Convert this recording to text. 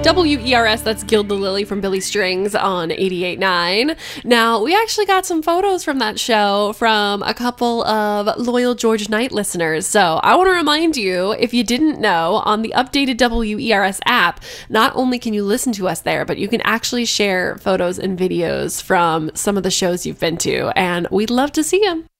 WERS, that's Gild the Lily from Billy Strings on 88.9. Now, we actually got some photos from that show from a couple of loyal George Knight listeners. So I want to remind you, if you didn't know, on the updated WERS app, not only can you listen to us there, but you can actually share photos and videos from some of the shows you've been to, and we'd love to see them.